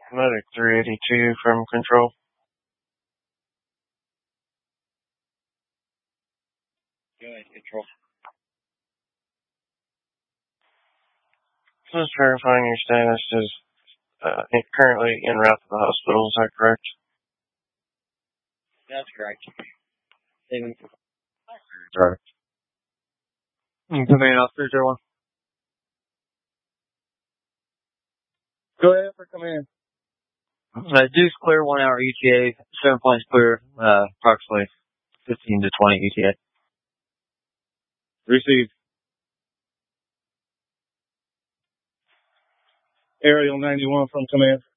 Medic 382 from Control. Go ahead, Control. Just verifying your status is currently en route to the hospital. Is that correct? That's correct. Steven. Right. Command Officer 01. Go ahead for command. Deuce clear, 1 hour ETA, 7 points clear, approximately 15 to 20 ETA. Received. Aerial 91 from command.